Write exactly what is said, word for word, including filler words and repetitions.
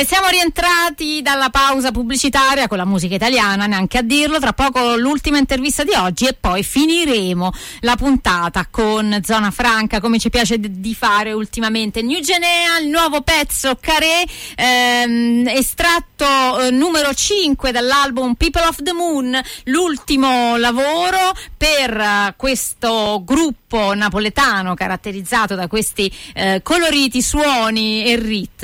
E siamo rientrati dalla pausa pubblicitaria con la musica italiana, neanche a dirlo. Tra poco l'ultima intervista di oggi e poi finiremo la puntata con Zona Franca, come ci piace d- di fare ultimamente. New Genea, il nuovo pezzo Carré, ehm, estratto eh, numero cinque dall'album People of the Moon, l'ultimo lavoro per uh, questo gruppo napoletano caratterizzato da questi eh, coloriti suoni e ritmi